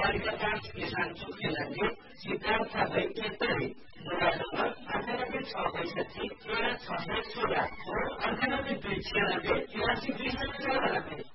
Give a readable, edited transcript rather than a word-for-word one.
स्वर्गदास किसान चुकेलाले सिद्धार्थ वैद्यले 98 6 65 13 6 16 98 2 96 83 294